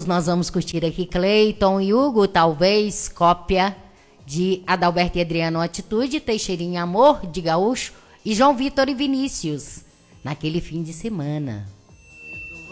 nós vamos curtir aqui Cleiton e Hugo, talvez cópia de Adalberto e Adriano Atitude, Teixeirinha Amor de Gaúcho e João Vitor e Vinícius, naquele fim de semana.